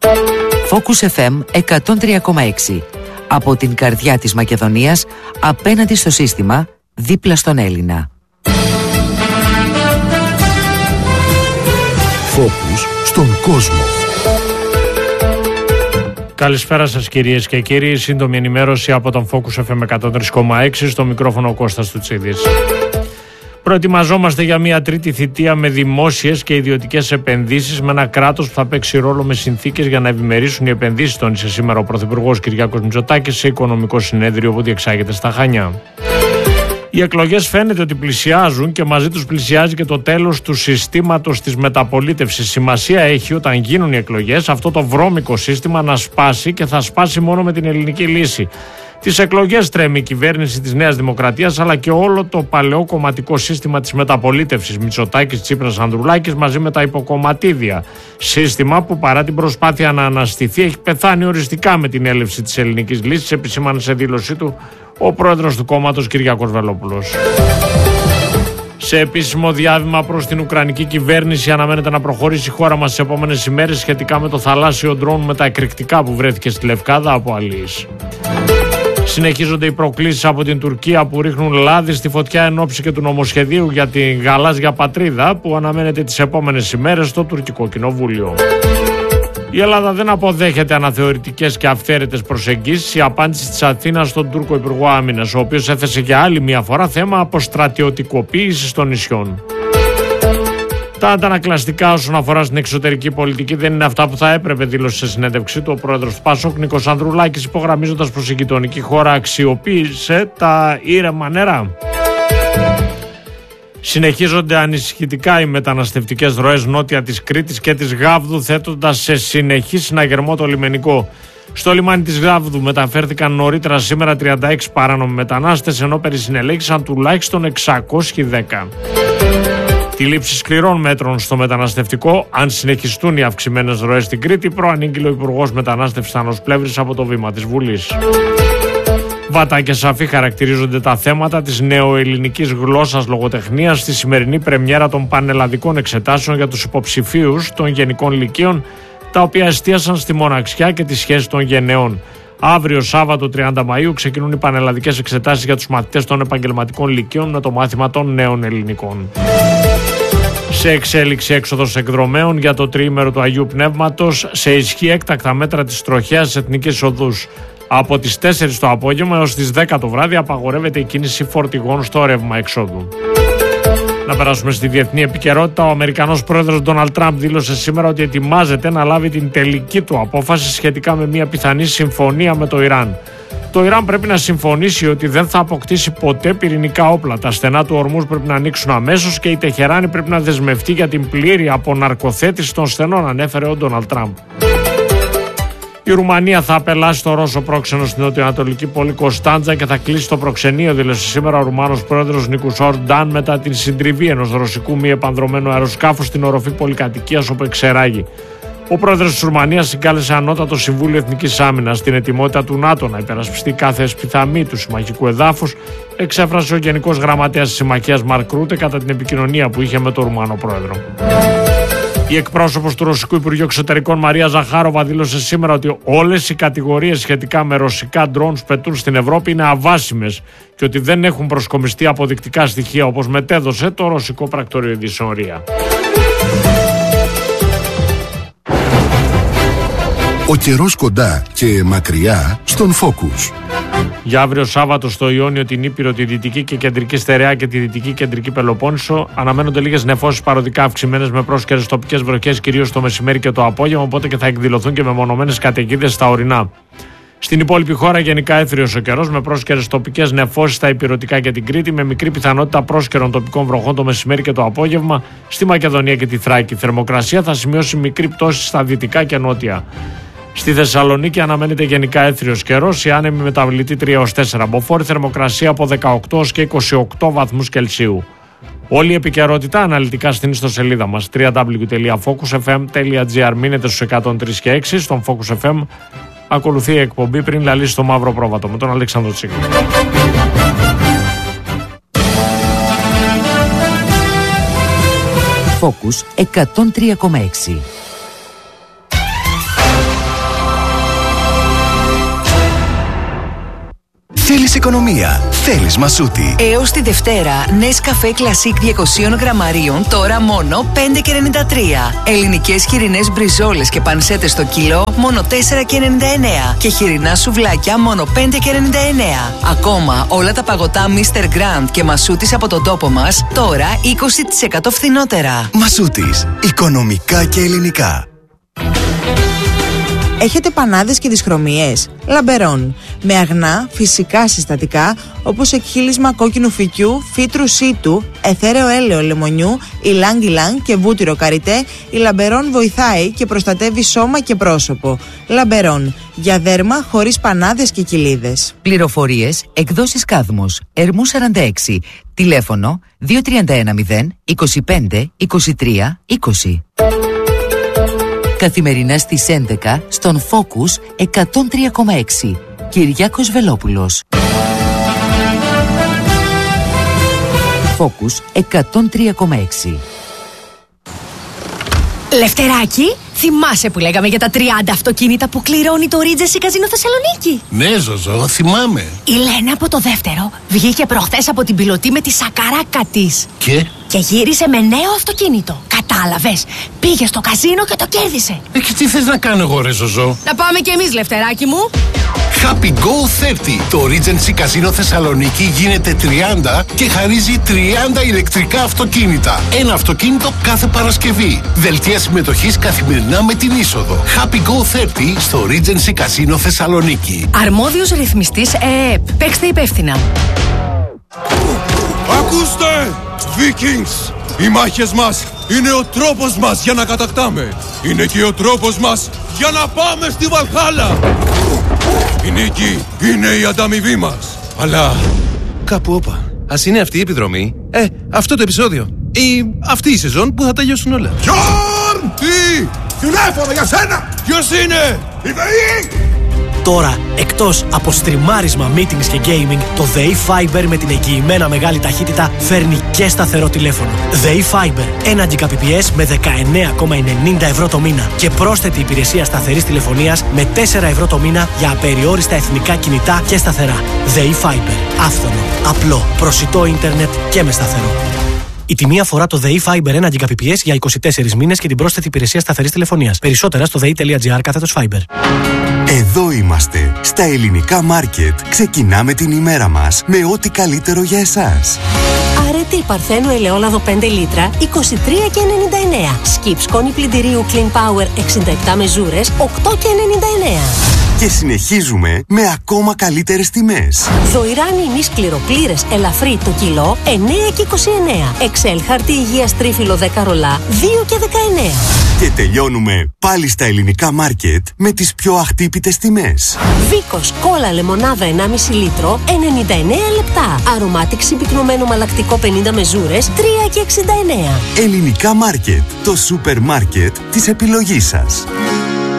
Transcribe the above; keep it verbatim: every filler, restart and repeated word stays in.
Focus εφ εμ εκατόν τρία κόμμα έξι. Από την καρδιά της Μακεδονίας, απέναντι στο σύστημα, δίπλα στον Έλληνα. Focus στον κόσμο. Καλησπέρα σας κυρίες και κύριοι. Σύντομη ενημέρωση από τον Focus εφ εμ εκατόν τρία κόμμα έξι, στο μικρόφωνο ο Κώστας Τουτσίδης. Προετοιμαζόμαστε για μια τρίτη θητεία με δημόσιες και ιδιωτικές επενδύσεις, με ένα κράτος που θα παίξει ρόλο με συνθήκες για να ευημερήσουν οι επενδύσεις, τόνισε σήμερα ο Πρωθυπουργός Κυριάκος Μητσοτάκης σε οικονομικό συνέδριο που διεξάγεται στα Χανιά. Οι εκλογές φαίνεται ότι πλησιάζουν και μαζί τους πλησιάζει και το τέλος του συστήματος της μεταπολίτευσης. Σημασία έχει όταν γίνουν οι εκλογές αυτό το βρώμικο σύστημα να σπάσει, και θα σπάσει μόνο με την ελληνική λύση. Τις εκλογές τρέμει η κυβέρνηση της Νέας Δημοκρατίας, αλλά και όλο το παλαιό κομματικό σύστημα της μεταπολίτευσης Μητσοτάκης, Τσίπρας, Ανδρουλάκης, μαζί με τα υποκομματίδια. Σύστημα που παρά την προσπάθεια να αναστηθεί έχει πεθάνει οριστικά με την έλευση της ελληνικής λύσης, επισήμανε σε δήλωσή του ο πρόεδρος του κόμματος Κυριάκος Βελόπουλος. Σε επίσημο διάβημα προς την Ουκρανική κυβέρνηση, αναμένεται να προχωρήσει η χώρα μας στις επόμενες ημέρες σχετικά με το θαλάσσιο ντρόουν με τα εκρηκτικά που βρέθηκε στη Λευκάδα από αλείς. Συνεχίζονται οι προκλήσεις από την Τουρκία που ρίχνουν λάδι στη φωτιά εν ώψη και του νομοσχεδίου για την γαλάζια πατρίδα που αναμένεται τις επόμενες ημέρες στο τουρκικό κοινοβούλιο. Η Ελλάδα δεν αποδέχεται αναθεωρητικές και αυθαίρετες προσεγγίσεις. Η απάντηση της Αθήνας στον Τούρκο Υπουργό Άμυνας, ο οποίος έθεσε για άλλη μια φορά θέμα αποστρατιωτικοποίησης των νησιών. Τα αντανακλαστικά όσον αφορά στην εξωτερική πολιτική δεν είναι αυτά που θα έπρεπε, δήλωσε σε συνέντευξή του ο πρόεδρος του ΠΑΣΟΚ Νίκος Ανδρουλάκης, υπογραμμίζοντας πως η γειτονική χώρα αξιοποίησε τα ήρεμα νερά. Συνεχίζονται ανησυχητικά οι μεταναστευτικές ροές νότια της Κρήτης και της Γάβδου, θέτοντας σε συνεχή συναγερμό το λιμενικό. Στο λιμάνι της Γάβδου μεταφέρθηκαν νωρίτερα σήμερα τριάντα έξι παράνομοι μετανάστες, ενώ περισυνελέγησαν τουλάχιστον εξακόσιοι δέκα. Τη λήψη σκληρών μέτρων στο μεταναστευτικό, αν συνεχιστούν οι αυξημένες ροές στην Κρήτη, προανήγγειλε ο Υπουργός Μετανάστευσης Θάνος Πλεύρης από το βήμα της Βουλής. Βατά και σαφή χαρακτηρίζονται τα θέματα της νεοελληνικής γλώσσας λογοτεχνίας στη σημερινή πρεμιέρα των πανελλαδικών εξετάσεων για τους υποψηφίους των γενικών λυκείων, τα οποία εστίασαν στη μοναξιά και τη σχέση των γενεών. Αύριο Σάββατο τριάντα Μαΐου ξεκινούν οι πανελλαδικές εξετάσεις για τους μαθητές των επαγγελματικών λυκείων με το μάθημα των νέων ελληνικών. Σε εξέλιξη έξοδος εκδρομέων για το τριήμερο του Αγίου Πνεύματος, σε ισχύ έκτακτα μέτρα της τροχέας εθνικής οδούς. Από τις τέσσερις το απόγευμα έως τις δέκα το βράδυ απαγορεύεται η κίνηση φορτηγών στο ρεύμα εξόδου. Να περάσουμε στη διεθνή επικαιρότητα. Ο Αμερικανός πρόεδρος Ντόναλντ Τραμπ δήλωσε σήμερα ότι ετοιμάζεται να λάβει την τελική του απόφαση σχετικά με μια πιθανή συμφωνία με το Ιράν. Το Ιράν πρέπει να συμφωνήσει ότι δεν θα αποκτήσει ποτέ πυρηνικά όπλα. Τα στενά του ορμούς πρέπει να ανοίξουν αμέσως και η Τεχεράνη πρέπει να δεσμευτεί για την πλήρη αποναρκοθέτηση των στενών, ανέφερε ο Ντόναλντ Τραμπ. Η Ρουμανία θα απελάσει το Ρώσο πρόξενο στην νοτιοανατολική πόλη Κωνσταντζα και θα κλείσει το προξενείο, δήλωσε σήμερα ο Ρουμάνος πρόεδρος Νικουσόρ Νταν μετά την συντριβή ενός ρωσικού μη επανδρομένου αεροσκάφου στην οροφή πολυκατοικίας όπου εξεράγει. Ο πρόεδρος της Ρουμανίας συγκάλεσε ανώτατο Συμβούλιο Εθνικής Άμυνας στην ετοιμότητα του ΝΑΤΟ να υπερασπιστεί κάθε εσπιθαμή του συμμαχικού εδάφους, εξέφρασε ο Γενικός Γραμματέας της Συμμαχίας Μαρκ Ρούτε κατά την επικοινωνία που είχε με τον Ρουμάνο πρόεδρο. Η εκπρόσωπος του Ρωσικού Υπουργείου Εξωτερικών Μαρία Ζαχάροβα δήλωσε σήμερα ότι όλες οι κατηγορίες σχετικά με ρωσικά ντρόουν που πετούν στην Ευρώπη είναι αβάσιμες και ότι δεν έχουν προσκομιστεί αποδεικτικά στοιχεία, όπως μετέδωσε το ρωσικό πρακτορείο ειδήσεων ΡΙΑ. Ο καιρός κοντά και μακριά στον Focus. Για αύριο Σάββατο στο Ιόνιο, την Ήπειρο, τη Δυτική και Κεντρική Στερεά και τη Δυτική Κεντρική Πελοπόννησο αναμένονται λίγες νεφώσεις παροδικά αυξημένες με πρόσκαιρες τοπικές βροχές κυρίως το μεσημέρι και το απόγευμα, οπότε και θα εκδηλωθούν και μεμονωμένες καταιγίδες στα ορεινά. Στην υπόλοιπη χώρα γενικά έθριος ο καιρός με πρόσκαιρες τοπικές νεφώσεις στα Ηπειρωτικά και την Κρήτη, με μικρή πιθανότητα πρόσκαιρων τοπικών βροχών το μεσημέρι και το απόγευμα στη Μακεδονία και τη Θράκη. Η θερμοκρασία θα σημειώσει μικρή πτώση στα δυτικά και νότια. Στη Θεσσαλονίκη αναμένεται γενικά έθριος καιρός, η άνεμη μεταβλητή τρία έως τέσσερα μποφόρ, θερμοκρασία από δεκαοκτώ έως και είκοσι οκτώ βαθμούς Κελσίου. Όλη η επικαιρότητα αναλυτικά στην ιστοσελίδα μας double-u double-u double-u τελεία focus f m τελεία g r. Μείνετε στους εκατόν τρία και έξι. Στον Focus εφ εμ ακολουθεί η εκπομπή πριν λαλήσει το μαύρο πρόβατο με τον Αλέξανδρο Τσίκλο. Focus εκατόν τρία κόμμα έξι. Θέλεις οικονομία, θέλεις Μασούτη. Έως τη Δευτέρα, Nescafé Classic διακόσια γραμμαρίων τώρα μόνο πέντε και ενενήντα τρία. Ελληνικές χοιρινές μπριζόλες και πανσέτες στο κιλό μόνο τέσσερα και ενενήντα εννέα. Και χοιρινά σουβλάκια μόνο πέντε και ενενήντα εννέα. Ακόμα όλα τα παγωτά μίστερ Grand και Μασούτης από τον τόπο μας τώρα είκοσι τοις εκατό φθηνότερα. Μασούτης, οικονομικά και ελληνικά. Έχετε πανάδες και δυσχρωμίες? Λαμπερόν. Με αγνά, φυσικά συστατικά όπως εκχύλισμα κόκκινου φυκιού, φύτρου σίτου, εθέρεο έλαιο λεμονιού, ιλάνγκ ιλάνγκ και βούτυρο καριτέ, η Λαμπερόν βοηθάει και προστατεύει σώμα και πρόσωπο. Λαμπερόν. Για δέρμα χωρίς πανάδες και κοιλίδες. Πληροφορίες, εκδόσεις Κάδμος, Ερμού σαράντα έξι, τηλέφωνο δύο τρία ένα μηδέν είκοσι πέντε είκοσι τρία είκοσι. Καθημερινά στις έντεκα στον Focus εκατόν τρία κόμμα έξι. Κυριάκος Βελόπουλος. Focus εκατόν τρία κόμμα έξι. Λευτεράκι, θυμάσαι που λέγαμε για τα τριάντα αυτοκίνητα που κληρώνει το Regency Casino Θεσσαλονίκη? Ναι, Ζωζό, θυμάμαι. Η Λένα από το δεύτερο βγήκε προχθές από την πιλωτή με τη σακαράκα της. Και? Και γύρισε με νέο αυτοκίνητο. Κατάλαβες, πήγε στο καζίνο και το κέρδισε. Ε, και τι θες να κάνω εγώ, ρε Ζωζό? Να πάμε κι εμείς, Λευτεράκι μου. Happy Go τριάντα. Το Regency Casino Θεσσαλονίκη γίνεται τριάντα και χαρίζει τριάντα ηλεκτρικά αυτοκίνητα. Ένα αυτοκίνητο κάθε Παρασκευή. Δελτία συμμετοχής καθημερινά με την είσοδο. Happy Go τριάντα στο Regency Casino Θεσσαλονίκη. Αρμόδιος ρυθμιστής ΕΕΠ. Παίξτε υπεύθυνα. Ακούστε! Vikings! Οι μάχες μας είναι ο τρόπος μας για να κατακτάμε. Είναι και ο τρόπος μας για να πάμε στη Βαλχάλα. Η νίκη είναι η ανταμοιβή μας. Αλλά κάπου όπα. Ας είναι αυτή η επιδρομή. Ε, αυτό το επεισόδιο. Ή αυτή η σεζόν που θα τελειώσουν όλα. Γιόρν! Τι! Τηλέφωνο για σένα! Ποιος είναι? Η ΔΕΗ! Τώρα, εκτός από στριμάρισμα, meetings και gaming, το ΔΕΗ Fiber με την εγγυημένα μεγάλη ταχύτητα φέρνει και σταθερό τηλέφωνο. ΔΕΗ Fiber, ένα Gbps με δεκαεννέα κόμμα ενενήντα ευρώ το μήνα και πρόσθετη υπηρεσία σταθερής τηλεφωνίας με τέσσερα ευρώ το μήνα για απεριόριστα εθνικά κινητά και σταθερά. ΔΕΗ Fiber, άφθονο, απλό, προσιτό ίντερνετ και με σταθερό. Η τιμή αφορά το ΔΕΗ Fiber ένα Gbps για είκοσι τέσσερις μήνες και την πρόσθετη υπηρεσία σταθερής τηλεφωνίας. Περισσότερα στο δei.gr κάθετος Fiber. Εδώ είμαστε, στα ελληνικά μάρκετ. Ξεκινάμε την ημέρα μας με ό,τι καλύτερο για εσάς. Αρετή Παρθένου ελαιόλαδο πέντε λίτρα, είκοσι τρία και ενενήντα εννέα. Σκιπ σκόνη πλυντηρίου Clean Power εξήντα επτά μεζούρες, οκτώ και ενενήντα εννέα. Και συνεχίζουμε με ακόμα καλύτερες τιμές. Δοϊράνι ημίς κληροπλήρες ελαφρύ το κιλό, εννέα και είκοσι εννέα. Εξέλ χαρτί υγείας τρίφυλλο δέκα ρολά, δύο και δεκαεννέα. Και τελειώνουμε πάλι στα ελληνικά μάρκετ με τις πιο αχτύπητες τιμές. Βίκος κόλλα λεμονάδα ενάμιση λίτρο, ενενήντα εννέα λεπτά. Αρωμάτιξη πυκνωμένο μαλακτικό πενήντα μεζούρες, τρία και εξήντα εννέα. Ελληνικά μάρκετ, το σούπερ μάρκετ της επιλογής σας.